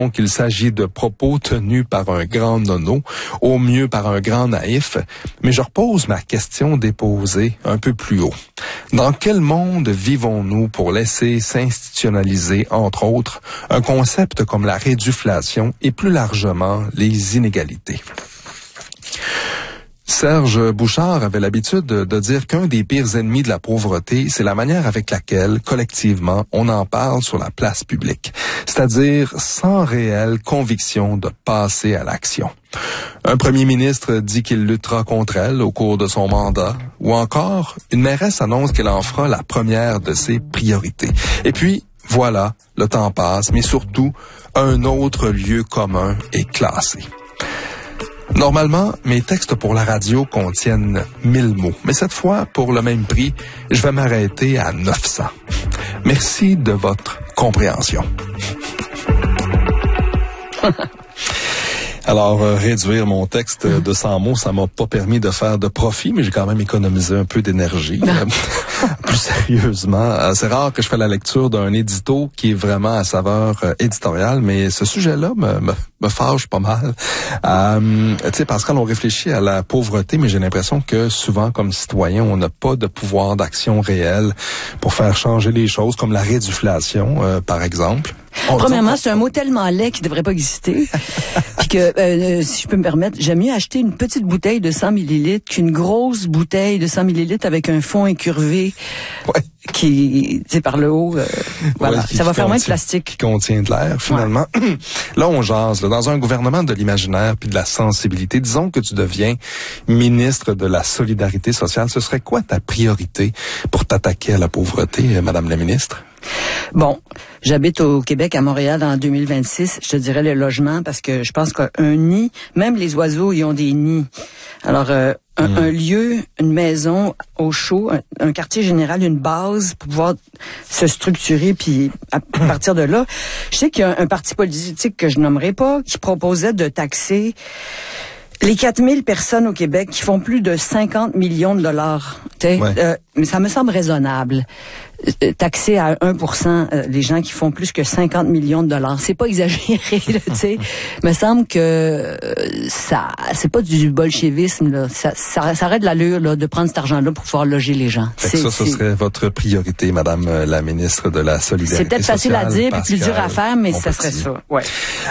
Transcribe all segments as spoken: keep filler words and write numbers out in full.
qu'il s'agit de propos tenus par un grand nono, au mieux par un grand naïf, mais je repose ma question déposée un peu plus haut. Dans quel monde vivons-nous pour laisser s'institutionnaliser, entre autres, un concept comme la réduflation et plus largement les inégalités? Serge Bouchard avait l'habitude de, de dire qu'un des pires ennemis de la pauvreté, c'est la manière avec laquelle, collectivement, on en parle sur la place publique, c'est-à-dire sans réelle conviction de passer à l'action. Un premier ministre dit qu'il luttera contre elle au cours de son mandat, ou encore, une mairesse annonce qu'elle en fera la première de ses priorités. Et puis, voilà, le temps passe, mais surtout, un autre lieu commun est classé. Normalement, mes textes pour la radio contiennent mille mots, mais cette fois, pour le même prix, je vais m'arrêter à neuf cents. Merci de votre compréhension. Alors, euh, réduire mon texte de cent mots, ça m'a pas permis de faire de profit, mais j'ai quand même économisé un peu d'énergie. Plus sérieusement, euh, c'est rare que je fais la lecture d'un édito qui est vraiment à saveur euh, éditoriale, mais ce sujet-là me, me, me fâche pas mal. Euh, tu sais, Pascal, on réfléchit à la pauvreté, mais j'ai l'impression que souvent, comme citoyen, on n'a pas de pouvoir d'action réel pour faire changer les choses, comme la réduflation, euh, par exemple. On Premièrement, c'est un mot tellement laid qui devrait pas exister. Puis que, euh, si je peux me permettre, j'aime mieux acheter une petite bouteille de cent millilitres qu'une grosse bouteille de cent millilitres avec un fond incurvé. Ouais. Qui, tu sais, par le haut, euh, voilà. Ouais, qui, ça va faire moins de plastique. Qui contient de l'air, finalement. Ouais. Là, on jase, là, dans un gouvernement de l'imaginaire puis de la sensibilité. Disons que tu deviens ministre de la solidarité sociale. Ce serait quoi ta priorité pour t'attaquer à la pauvreté, Madame la ministre? Bon, j'habite au Québec, à Montréal, en deux mille vingt-six. Je te dirais le logement, parce que je pense qu'un nid, même les oiseaux, ils ont des nids. Alors, euh, un, mmh. un lieu, une maison au chaud, un, un quartier général, une base pour pouvoir se structurer, puis à, à partir de là, je sais qu'il y a un, un parti politique que je nommerai pas, qui proposait de taxer les quatre mille personnes au Québec qui font plus de cinquante millions de dollars. Ouais. Euh, mais ça me semble raisonnable. Euh, taxer à un pour cent euh, les gens qui font plus que cinquante millions de dollars. C'est pas exagéré, tu sais. me semble que euh, ça, c'est pas du bolchevisme, là. Ça, ça, ça aurait de l'allure, là, de prendre cet argent-là pour pouvoir loger les gens. Fait que ça, ce serait votre priorité, Madame la ministre de la Solidarité sociale. C'est peut-être facile à dire et plus dur à faire, mais ça serait ça. Ouais.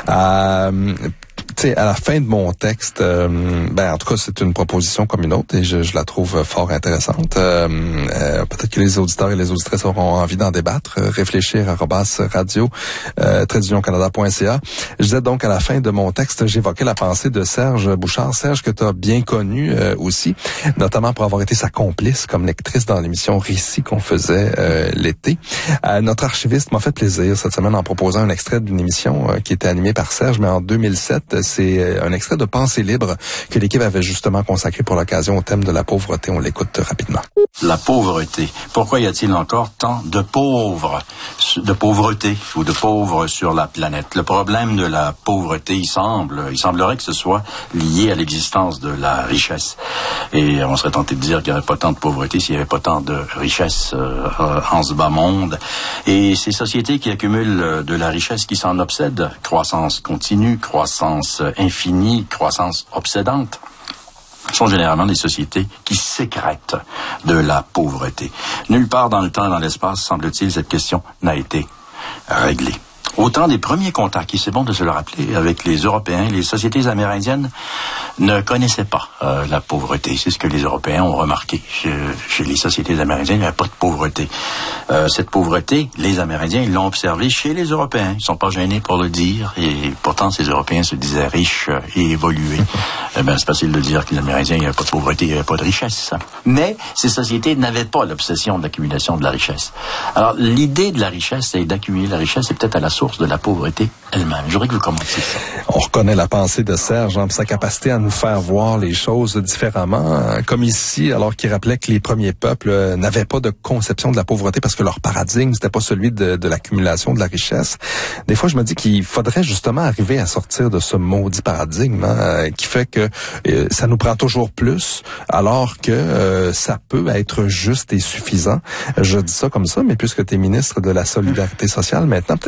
Euh, Tu sais, à la fin de mon texte, euh, ben en tout cas, c'est une proposition comme une autre et je, je la trouve fort intéressante. Euh, euh, peut-être que les auditeurs et les auditrices auront envie d'en débattre. Euh, réfléchir arobase radio euh, trait d'union canada point c a. Je disais donc à la fin de mon texte, j'évoquais la pensée de Serge Bouchard, Serge que tu as bien connu euh, aussi, notamment pour avoir été sa complice comme lectrice dans l'émission Récit qu'on faisait euh, l'été. Euh, notre archiviste m'a fait plaisir cette semaine en proposant un extrait d'une émission euh, qui était animée par Serge, mais en deux mille sept. C'est un extrait de Pensée libre que l'équipe avait justement consacré pour l'occasion au thème de la pauvreté. On l'écoute rapidement. La pauvreté. Pourquoi y a-t-il encore tant de pauvres, de pauvreté ou de pauvres sur la planète? Le problème de la pauvreté, il semble, il semblerait que ce soit lié à l'existence de la richesse. Et on serait tenté de dire qu'il n'y aurait pas tant de pauvreté s'il n'y avait pas tant de richesse euh, en ce bas monde. Et ces sociétés qui accumulent de la richesse, qui s'en obsèdent, croissance continue, croissance infinie, croissance obsédante, sont généralement des sociétés qui sécrètent de la pauvreté. Nulle part dans le temps et dans l'espace, semble-t-il, cette question n'a été réglée. Au temps des premiers contacts, et c'est bon de se le rappeler, avec les Européens, les sociétés amérindiennes ne connaissaient pas euh, la pauvreté. C'est ce que les Européens ont remarqué. Chez, chez les sociétés amérindiennes, il n'y avait pas de pauvreté. Euh, cette pauvreté, les Amérindiens, ils l'ont observée chez les Européens. Ils ne sont pas gênés pour le dire, et pourtant, ces Européens se disaient riches et évolués. eh ben, c'est facile de dire que les Amérindiens, il n'y avait pas de pauvreté, il n'y avait pas de richesse. Mais ces sociétés n'avaient pas l'obsession de l'accumulation de la richesse. Alors, l'idée de la richesse, c'est d'accumuler la richesse, c'est peut-être à la source de la pauvreté elle-même. Je voudrais que vous commentiez ça. On reconnaît la pensée de Serge, hein, sa capacité à nous faire voir les choses différemment, hein, comme ici, alors qu'il rappelait que les premiers peuples euh, n'avaient pas de conception de la pauvreté parce que leur paradigme, c'était pas celui de, de l'accumulation de la richesse. Des fois, je me dis qu'il faudrait justement arriver à sortir de ce maudit paradigme, hein, euh, qui fait que euh, ça nous prend toujours plus, alors que euh, ça peut être juste et suffisant. Je dis ça comme ça, mais puisque tu es ministre de la Solidarité sociale maintenant, peut-être que ça nous prend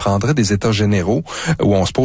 prendrait des états généraux où on se pose